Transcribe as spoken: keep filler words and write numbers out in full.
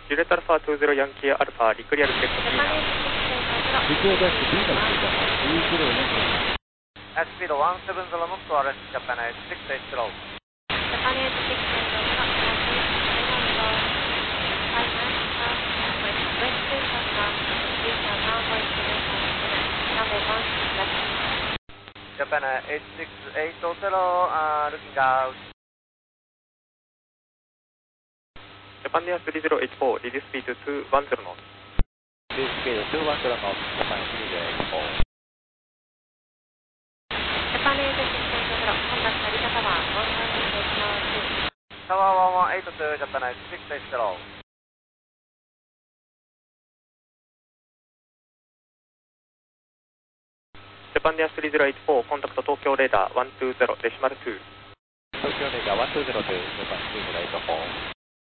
ジュレットアルファにじゅうヤンキーアルファリクリアルチェック。 リクエスト B から出たにじゅうよんキロ。 エスピードワンセブンゼロノットアレスジャパンエイトシックスエイトゼロ。 ジャパンエイトシックスエイトゼロ、 Japan eight six eight zero, uh, looking out. Japan Air three zero eight four, reduce speed to two one zero knots. Reduce speed to two one zero knots, Japan three zero eight four. Japan eight six eight zero, contact Narita Tower, one nine eight two. Tower one one eight two, Japan eight six eight zero. Japan Air three zero eight four, contact Tokyo radar one two zero decimal two. Tokyo radar one two zero two, Japan three zero eight four.